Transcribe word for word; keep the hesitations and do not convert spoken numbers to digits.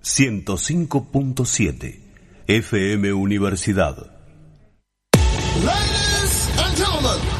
ciento cinco punto siete F M Universidad. Ladies and gentlemen,